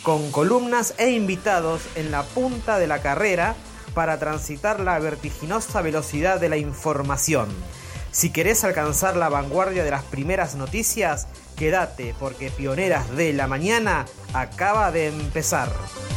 con columnas e invitados en la punta de la carrera para transitar la vertiginosa velocidad de la información. Si querés alcanzar la vanguardia de las primeras noticias, quédate porque Pioneras de la Mañana acaba de empezar.